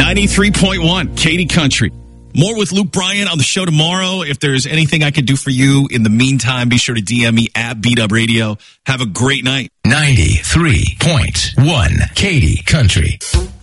93.1, Katy Country. More with Luke Bryan on the show tomorrow. If there's anything I can do for you in the meantime, be sure to DM me at Beat Up Radio. Have a great night. 93.1, Katy Country.